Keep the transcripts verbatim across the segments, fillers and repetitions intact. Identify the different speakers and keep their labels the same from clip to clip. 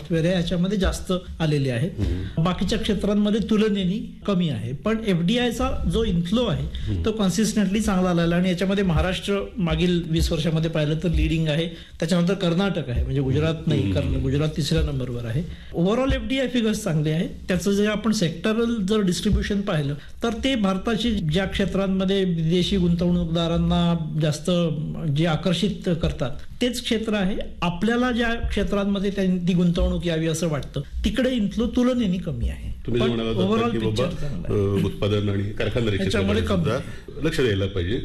Speaker 1: Software आहे याच्यामध्ये जास्त आलेले आहेत. बाकीच्या क्षेत्रांमध्ये तुलनेने कमी आहे. पण एफडीआयचा जो इन्फ्लो आहे तो कन्सिस्टंटली चांगला आलेला आणि याच्यामध्ये महाराष्ट्र मागील वीस वर्षामध्ये पाहिलं तर लिडिंग आहे. त्याच्यानंतर कर्नाटक आहे, म्हणजे गुजरात नाही, गुजरात तिसऱ्या नंबरवर आहे. ओव्हरऑल एफडीआय फिगर्स चांगले आहेत. त्याचं जे आपण सेक्टरल जर डिस्ट्रीब्युशन पाहिलं तर ते भारताची ज्या क्षेत्रांमध्ये विदेशी गुंतवणूकदारांना जास्त जे आकर्षित करतात तेच क्षेत्र आहे. आपल्याला ज्या क्षेत्रांमध्ये ती गुंतवणूक यावी असं वाटतं तिकडे इन्फ्लो तुलनेने कमी आहे.
Speaker 2: ओव्हरऑल उत्पादन आणि कारखानदारी क्षेत्रामध्ये लक्ष द्यायला पाहिजे.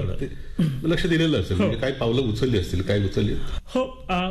Speaker 2: लक्ष दिलेलं असेल म्हणजे काय पावलं उचलली असतील, काय उचलली?
Speaker 1: हो,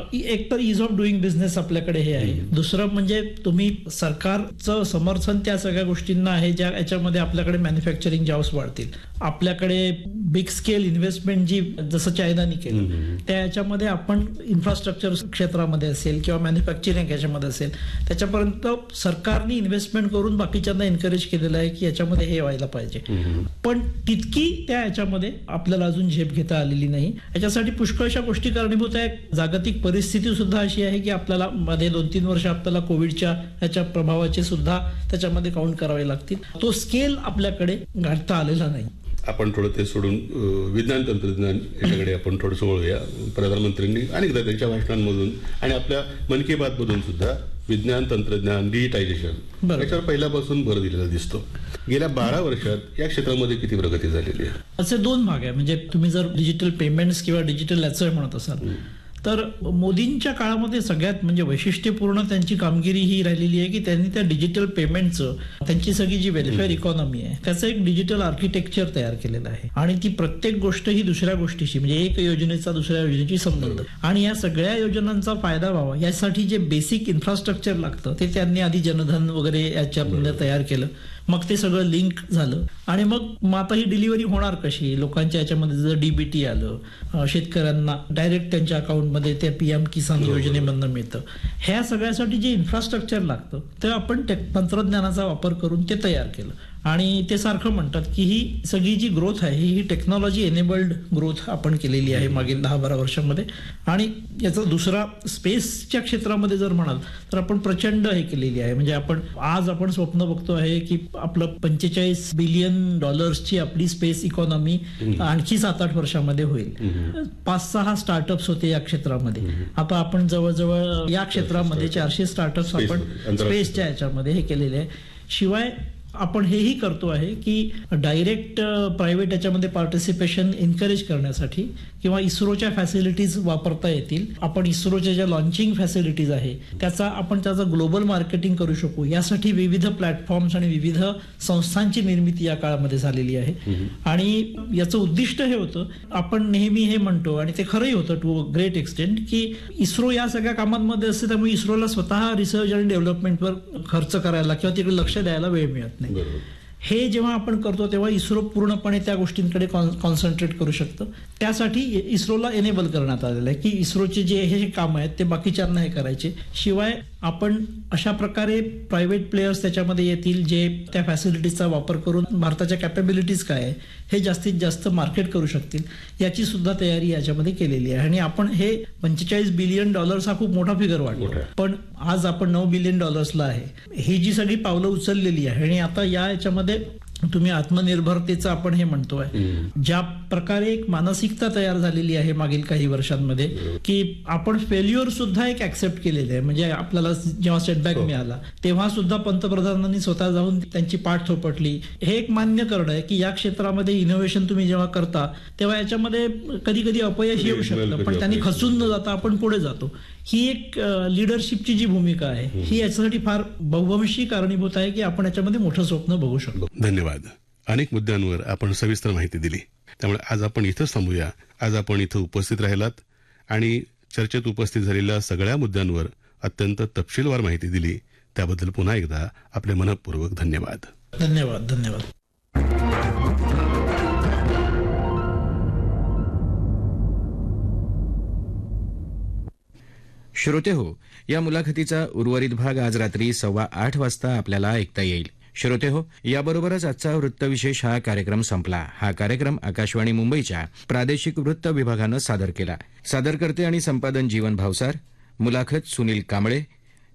Speaker 1: एक तर इज ऑफ डुईंग बिझनेस आपल्याकडे हे आहे. दुसरं म्हणजे तुम्ही सरकारचं समर्थन त्या सगळ्या गोष्टींना आहे ज्या याच्यामध्ये आपल्याकडे मॅन्युफॅक्चरिंग जॉब्स वाढतील. आपल्याकडे बिग स्केल इन्व्हेस्टमेंट जी जसं चायनाने केलं त्या याच्यामध्ये आपण इन्फ्रास्ट्रक्चर क्षेत्रामध्ये असेल किंवा मॅन्युफॅक्चरिंग याच्यामध्ये असेल त्याच्यापर्यंत सरकारने इन्व्हेस्टमेंट करून बाकीच्यांना एनकरेज केलेलं आहे की याच्यामध्ये हे व्हायला पाहिजे. पण तितकी त्या याच्यामध्ये आपल्याला अजून झेप घेता आलेली नाही. याच्यासाठी पुष्कळशा गोष्टी कारणीभूत आहे. जागतिक परिस्थिती सुद्धा अशी आहे की आपल्याला मध्ये दोन तीन वर्ष आपल्याला कोविडच्या ह्याच्या प्रभावाचे सुद्धा त्याच्यामध्ये काउंट करावे लागतील. तो स्केल आपल्याकडे गाठता आलेला नाही.
Speaker 2: आपण थोडं ते सोडून विज्ञान तंत्रज्ञान याच्याकडे आपण थोडंसं वळूया. प्रधानमंत्र्यांनी अनेकदा त्यांच्या भाषणांमधून आणि आपल्या मन की बात मधून सुद्धा विज्ञान तंत्रज्ञान डिजिटायझेशन याच्यावर पहिल्यापासून भर दिलेला दिसतो. गेल्या बारा वर्षात या क्षेत्रामध्ये किती प्रगती झालेली आहे?
Speaker 1: असे दोन भाग आहे. म्हणजे तुम्ही जर डिजिटल पेमेंट्स किंवा डिजिटल याचं म्हणत असाल तर मोदींच्या काळामध्ये सगळ्यात म्हणजे वैशिष्ट्यपूर्ण त्यांची कामगिरी ही राहिलेली आहे की त्यांनी त्या डिजिटल पेमेंटचं त्यांची सगळी जी वेलफेअर इकॉनॉमी आहे त्याचं एक डिजिटल आर्किटेक्चर तयार केलेलं आहे. आणि ती प्रत्येक गोष्ट ही दुसऱ्या गोष्टीशी म्हणजे एक योजनेचा दुसऱ्या योजनेशी संबंध आणि या सगळ्या योजनांचा फायदा व्हावा यासाठी जे बेसिक इन्फ्रास्ट्रक्चर लागतं ते त्यांनी आधी जनधन वगैरे याच्यामध्ये तयार केलं. मग ते सगळं लिंक झालं आणि मग आता ही डिलिव्हरी होणार कशी? लोकांच्या याच्यामध्ये जर डीबीटी आलं, शेतकऱ्यांना डायरेक्ट त्यांच्या अकाउंटमध्ये ते पीएम किसान योजनेमधनं मिळतं. ह्या सगळ्यासाठी जे इन्फ्रास्ट्रक्चर लागतं ते आपण तंत्रज्ञानाचा वापर करून ते तयार केलं. आणि ते सारखं म्हणतात की ही सगळी जी ग्रोथ आहे ही टेक्नॉलॉजी एनेबल्ड ग्रोथ आपण केलेली आहे मागील दहा बारा वर्षामध्ये. आणि याचा दुसरा स्पेसच्या क्षेत्रामध्ये जर म्हणाल तर आपण प्रचंड हे केलेली आहे. म्हणजे आपण आज आपण स्वप्न बघतो आहे की आपलं पंचेचाळीस बिलियन डॉलर्सची आपली स्पेस इकॉनॉमी आणखी सात आठ वर्षामध्ये होईल. पाच सहा स्टार्टअप्स होते या क्षेत्रामध्ये. आता आपण जवळजवळ या क्षेत्रामध्ये चारशे स्टार्टअप्स आपण स्पेसच्या याच्यामध्ये हे केलेले आहे. शिवाय आपण हेही करतो आहे की डायरेक्ट प्रायव्हेट याच्यामध्ये पार्टिसिपेशन एनकरेज करण्यासाठी किंवा इस्रोच्या फॅसिलिटीज वापरता येतील. आपण इस्रोच्या ज्या लॉन्चिंग फॅसिलिटीज आहे त्याचा आपण त्याचं ग्लोबल मार्केटिंग करू शकू यासाठी विविध प्लॅटफॉर्म्स आणि विविध संस्थांची निर्मिती या काळामध्ये झालेली आहे. आणि याचं उद्दिष्ट हे होतं, आपण नेहमी हे म्हणतो आणि ते खरंही होतं टू ग्रेट एक्सटेंट की इस्रो या सगळ्या कामांमध्ये असते त्यामुळे इस्रोला स्वतः रिसर्च आणि डेव्हलपमेंटवर खर्च करायला किंवा तिकडे लक्ष द्यायला वेळ मिळत नाही. हे जेव्हा आपण करतो तेव्हा इस्रो पूर्णपणे त्या गोष्टींकडे कॉन्सन्ट्रेट करू शकतं. त्यासाठी इस्रोला एनेबल करण्यात आलेलं आहे की इस्रोचे जे हे काम आहेत ते बाकीच्यांना हे करायचे. शिवाय आपण अशा प्रकारे प्रायव्हेट प्लेयर्स त्याच्यामध्ये येतील जे त्या फॅसिलिटीजचा वापर करून भारताच्या कॅपेबिलिटीज काय आहे हे जास्तीत जास्त मार्केट करू शकतील याची सुद्धा तयारी याच्यामध्ये केलेली आहे. आणि आपण हे पंचेचाळीस बिलियन डॉलर्स हा खूप मोठा फिगर वाटतो पण आज आपण नऊ बिलियन डॉलर्सला आहे. ही जी सगळी पावलं उचललेली आहे आणि आता या याच्यामध्ये तुम्ही आत्मनिर्भरतेचं आपण हे म्हणतोय ज्या प्रकारे एक मानसिकता तयार झालेली आहे मागील काही वर्षांमध्ये की आपण फेल्युअर सुद्धा एक ऍक्सेप्ट केलेले आहे. म्हणजे आपल्याला जेव्हा सेटबॅक मिळाला तेव्हा सुद्धा पंतप्रधानांनी स्वतः जाऊन त्यांची पाठ थोपटली. हे एक मान्य करणं आहे की या क्षेत्रामध्ये इनोव्हेशन तुम्ही जेव्हा करता तेव्हा याच्यामध्ये कधी कधी अपयश येऊ शकतं पण त्यांनी खचून न जाता आपण पुढे जातो. ही एक लिडरशिपची जी भूमिका आहे ही याच्यासाठी फार बहुभविष्यी कारणीभूत आहे की आपण याच्यामध्ये मोठं स्वप्न बघू शकतो.
Speaker 2: धन्यवाद. अनेक मुद्द्यांवर आपण सविस्तर माहिती दिली त्यामुळे आज आपण इथंच थांबूया. आज आपण इथं उपस्थित राहिलात आणि चर्चेत उपस्थित झालेल्या सगळ्या मुद्द्यांवर अत्यंत तपशीलवार माहिती दिली त्याबद्दल पुन्हा एकदा आपले मनःपूर्वक धन्यवाद.
Speaker 1: धन्यवाद. धन्यवाद.
Speaker 3: श्रोते हो, या मुलाखतीचा उर्वरित भाग आज रात्री सव्वा आठ वाजता आपल्याला ऐकता येईल. श्रोते हो, याबरोबरच आजचा वृत्तविशेष हा कार्यक्रम संपला. हा कार्यक्रम आकाशवाणी मुंबईच्या प्रादेशिक वृत्त विभागानं सादर केला. सादरकर्ते आणि संपादन जीवन भावसार, मुलाखत सुनील कांबळे,